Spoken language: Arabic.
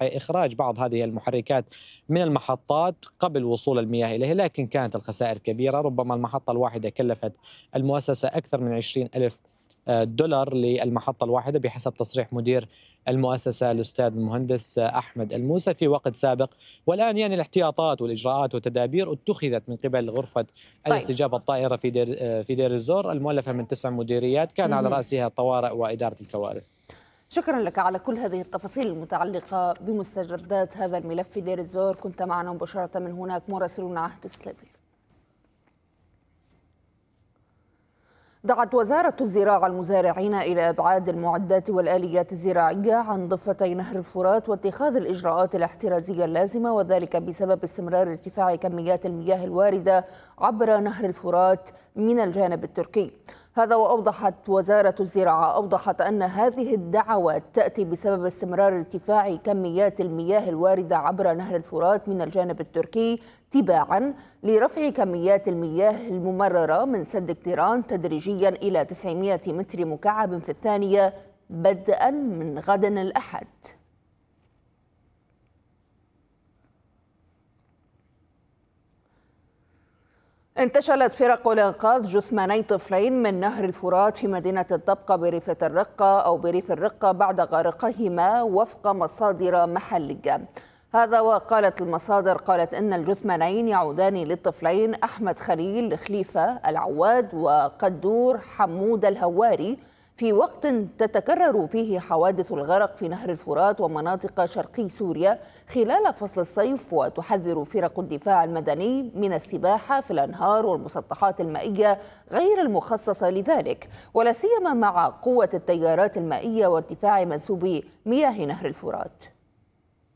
إخراج بعض هذه المحركات من المحطات قبل وصول المياه إليها، لكن كانت الخسائر كبيرة. ربما المحطة الواحدة كلفت المؤسسة أكثر من 20 ألف دولار للمحطة الواحدة بحسب تصريح مدير المؤسسة الأستاذ المهندس أحمد الموسى في وقت سابق. والآن يعني الاحتياطات والإجراءات والتدابير اتخذت من قبل غرفة طيب. الاستجابة الطائرة في دير الزور المؤلفة من 9 مديريات كان على مهم. رأسها الطوارئ وإدارة الكوارث. شكرا لك على كل هذه التفاصيل المتعلقة بمستجدات هذا الملف في دير الزور. كنت معنا مباشرة من هناك مراسلون عهد السلبي. دعت وزارة الزراعة المزارعين إلى إبعاد المعدات والآليات الزراعية عن ضفتي نهر الفرات واتخاذ الإجراءات الاحترازية اللازمة، وذلك بسبب استمرار ارتفاع كميات المياه الواردة عبر نهر الفرات من الجانب التركي. هذا وأوضحت وزارة الزراعة أن هذه الدعوات تأتي بسبب استمرار ارتفاع كميات المياه الواردة عبر نهر الفرات من الجانب التركي تباعا لرفع كميات المياه الممررة من سد كتيران تدريجيا إلى 900 متر مكعب في الثانية بدءا من غد الأحد. انتشلت فرق الإنقاذ جثماني طفلين من نهر الفرات في مدينة الطبقة بريف الرقة بعد غرقهما وفق مصادر محلية. هذا وقالت المصادر إن الجثمانين يعودان للطفلين أحمد خليل خليفة العواد وقدور حمود الهواري في وقت تتكرر فيه حوادث الغرق في نهر الفرات ومناطق شرقي سوريا خلال فصل الصيف. وتحذر فرق الدفاع المدني من السباحة في الأنهار والمسطحات المائية غير المخصصة لذلك، ولا سيما مع قوة التيارات المائية وارتفاع منسوب مياه نهر الفرات.